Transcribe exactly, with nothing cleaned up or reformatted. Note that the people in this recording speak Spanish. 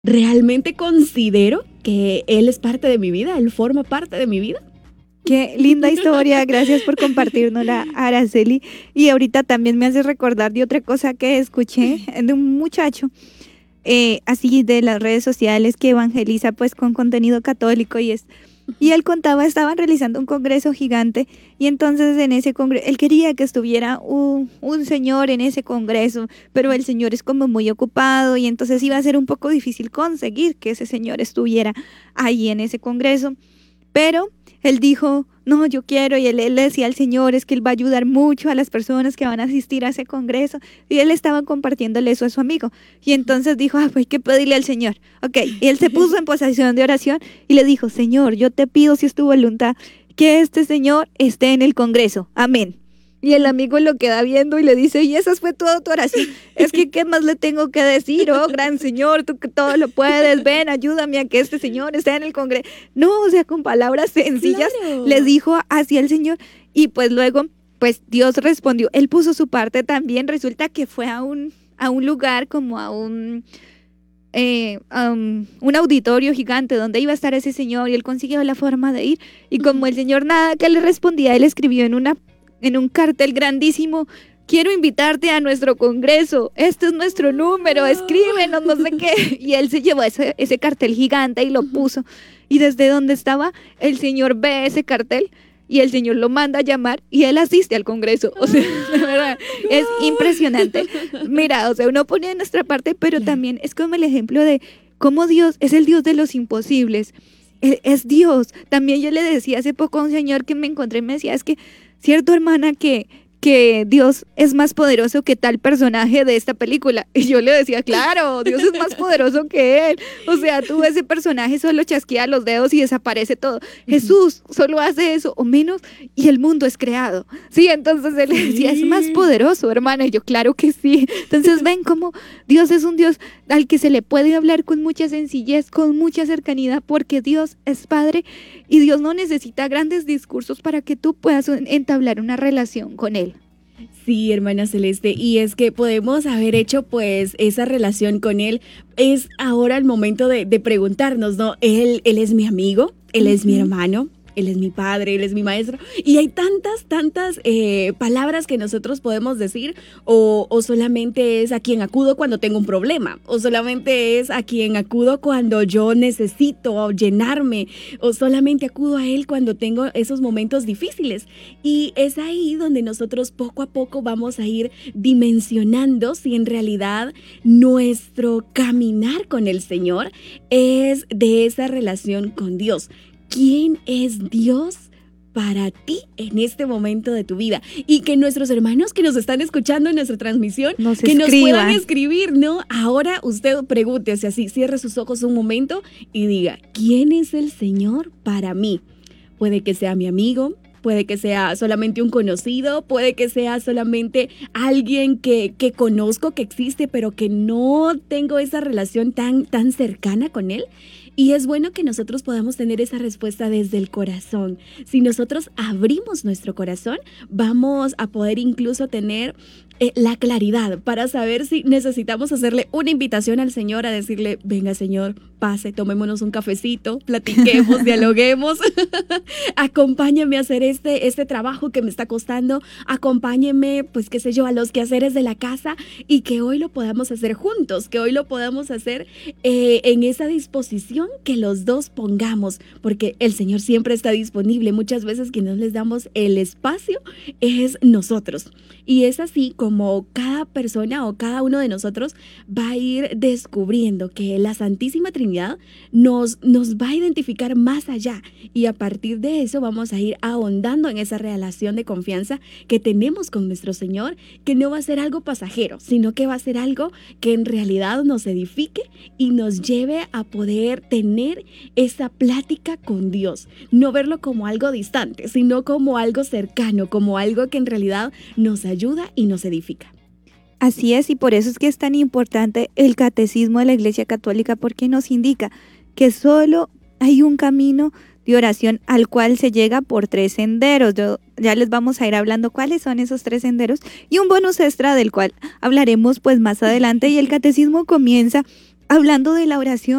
realmente considero que Él es parte de mi vida, Él forma parte de mi vida. Qué linda historia, gracias por compartirnosla, Araceli. Y ahorita también me hace recordar de otra cosa que escuché de un muchacho, eh, así de las redes sociales, que evangeliza pues con contenido católico, y es y él contaba, estaban realizando un congreso gigante, y entonces en ese congreso, él quería que estuviera un, un señor en ese congreso, pero el señor es como muy ocupado, y entonces iba a ser un poco difícil conseguir que ese señor estuviera ahí en ese congreso. Pero él dijo, no, yo quiero, y él, él le decía al Señor, es que Él va a ayudar mucho a las personas que van a asistir a ese congreso, y él estaba compartiéndole eso a su amigo, y entonces dijo, ah, pues hay que pedirle al Señor, ok, y él se puso en posición de oración, y le dijo, Señor, yo te pido, si es tu voluntad, que este señor esté en el congreso, amén. Y el amigo lo queda viendo y le dice, y esa fue toda tu oración, es que ¿qué más le tengo que decir? Oh, gran Señor, tú que todo lo puedes, ven, ayúdame a que este señor esté en el congreso. No, o sea, con palabras sencillas, claro, le dijo hacia el Señor, y pues luego, pues Dios respondió, él puso su parte también. Resulta que fue a un, a un lugar como a un... Eh, um, un auditorio gigante donde iba a estar ese señor, y él consiguió la forma de ir, y como el señor nada que le respondía, él escribió en una en un cartel grandísimo, quiero invitarte a nuestro congreso, este es nuestro número, escríbenos, no sé qué, y él se llevó ese, ese cartel gigante y lo puso, y desde donde estaba, el señor ve ese cartel, y el señor lo manda a llamar, y él asiste al congreso. O sea, de verdad, es impresionante. Mira, o sea, uno pone de nuestra parte, pero claro, también es como el ejemplo de cómo Dios es el Dios de los imposibles. Es Dios. También yo le decía hace poco a un señor que me encontré, me decía, es que, cierto, hermana, que, que Dios es más poderoso que tal personaje de esta película. Y yo le decía, claro, Dios es más poderoso que él. O sea, tú, ese personaje solo chasquea los dedos y desaparece todo. Jesús solo hace eso o menos y el mundo es creado. Sí, entonces él le decía, es más poderoso, hermana. Y yo, claro que sí. Entonces ven cómo Dios es un Dios al que se le puede hablar con mucha sencillez, con mucha cercanía, porque Dios es Padre y Dios no necesita grandes discursos para que tú puedas entablar una relación con Él. Sí, hermana Celeste, y es que podemos haber hecho pues esa relación con Él. Es ahora el momento de, de preguntarnos, ¿no? Él, él es mi amigo, Él uh-huh. es mi hermano, Él es mi padre, Él es mi maestro. Y hay tantas, tantas eh, palabras que nosotros podemos decir, o, o solamente es a quien acudo cuando tengo un problema, o solamente es a quien acudo cuando yo necesito llenarme, o solamente acudo a Él cuando tengo esos momentos difíciles. Y es ahí donde nosotros poco a poco vamos a ir dimensionando si en realidad nuestro caminar con el Señor es de esa relación con Dios. ¿Quién es Dios para ti en este momento de tu vida? Y que nuestros hermanos que nos están escuchando en nuestra transmisión, nos que escriban. Nos puedan escribir, ¿no? Ahora usted pregúntese así, cierre sus ojos un momento y diga, ¿quién es el Señor para mí? Puede que sea mi amigo, puede que sea solamente un conocido, puede que sea solamente alguien que, que conozco, que existe, pero que no tengo esa relación tan, tan cercana con él. Y es bueno que nosotros podamos tener esa respuesta desde el corazón. Si nosotros abrimos nuestro corazón, vamos a poder incluso tener eh, la claridad para saber si necesitamos hacerle una invitación al Señor a decirle, venga Señor, pase, tomémonos un cafecito, platiquemos, dialoguemos, acompáñame a hacer este, este trabajo que me está costando, acompáñeme, pues qué sé yo, a los quehaceres de la casa y que hoy lo podamos hacer juntos, que hoy lo podamos hacer eh, en esa disposición que los dos pongamos, porque el Señor siempre está disponible. Muchas veces que no les damos el espacio es nosotros. Y es así como cada persona o cada uno de nosotros va a ir descubriendo que la Santísima Trinidad nos, nos va a identificar más allá. Y a partir de eso vamos a ir ahondando en esa relación de confianza que tenemos con nuestro Señor, que no va a ser algo pasajero, sino que va a ser algo que en realidad nos edifique y nos lleve a poder tener esa plática con Dios. No verlo como algo distante, sino como algo cercano, como algo que en realidad nos ayuda y nos edifica. Así es, y por eso es que es tan importante el catecismo de la Iglesia Católica, porque nos indica que solo hay un camino de oración al cual se llega por tres senderos. Yo, ya les vamos a ir hablando cuáles son esos tres senderos y un bonus extra del cual hablaremos pues más adelante. Y el catecismo comienza hablando de la oración,